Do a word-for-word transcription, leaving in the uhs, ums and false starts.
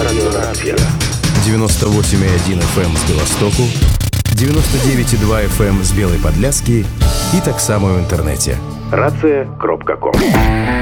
Радиорация. девяносто восемь и один эф эм з Белостоку, девяносто девять и два эф эм з Белой Подляски и так само в интернете. рация крапка ком.